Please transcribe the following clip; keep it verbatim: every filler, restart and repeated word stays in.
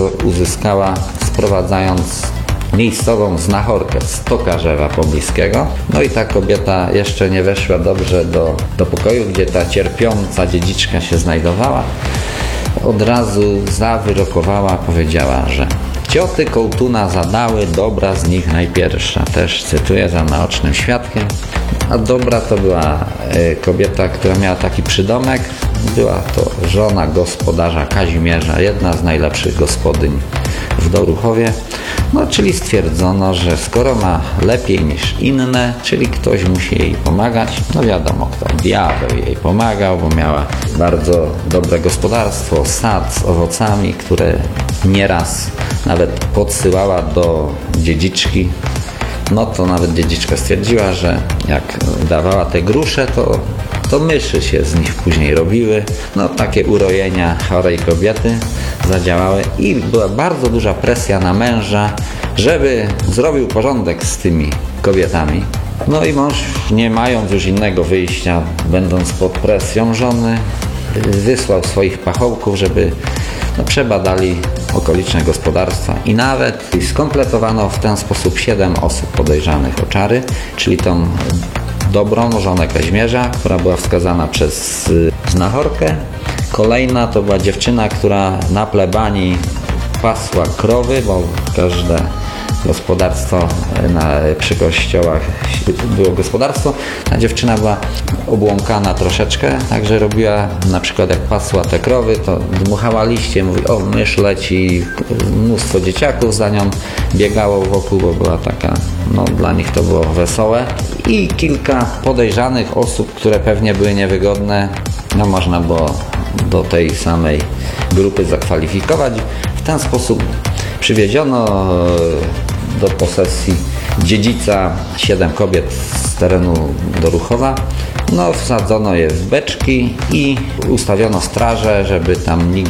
to uzyskała, sprowadzając miejscową znachorkę z Tokarzewa pobliskiego. No i ta kobieta jeszcze nie weszła dobrze do, do pokoju, gdzie ta cierpiąca dziedziczka się znajdowała. Od razu zawyrokowała, powiedziała, że cioty kołtuna zadały, dobra z nich najpierwsza. Też cytuję za naocznym świadkiem. A dobra to była kobieta, która miała taki przydomek. Była to żona gospodarza Kazimierza, jedna z najlepszych gospodyń w Doruchowie. No, czyli stwierdzono, że skoro ma lepiej niż inne, czyli ktoś musi jej pomagać, no wiadomo kto, diabeł jej pomagał, bo miała bardzo dobre gospodarstwo, sad z owocami, które nieraz nawet podsyłała do dziedziczki. No to nawet dziedziczka stwierdziła, że jak dawała te grusze, to, to myszy się z nich później robiły. No takie urojenia chorej kobiety zadziałały i była bardzo duża presja na męża, żeby zrobił porządek z tymi kobietami. No i mąż, nie mając już innego wyjścia, będąc pod presją żony, wysłał swoich pachołków, żeby no, przebadali okoliczne gospodarstwa i nawet skompletowano w ten sposób siedem osób podejrzanych o czary, czyli tą dobrą żonę Kazimierza, która była wskazana przez znachorkę. Kolejna to była dziewczyna, która na plebanii pasła krowy, bo każde gospodarstwo na, przy kościołach było gospodarstwo. Ta dziewczyna była obłąkana troszeczkę, także robiła na przykład jak pasła te krowy, to dmuchała liście, mówi o mysz leci, mnóstwo dzieciaków za nią biegało wokół, bo była taka, no dla nich to było wesołe. I kilka podejrzanych osób, które pewnie były niewygodne, no można było do tej samej grupy zakwalifikować. W ten sposób przywieziono do posesji dziedzica siedem kobiet z terenu Doruchowa. No, wsadzono je w beczki i ustawiono straże, żeby tam nikt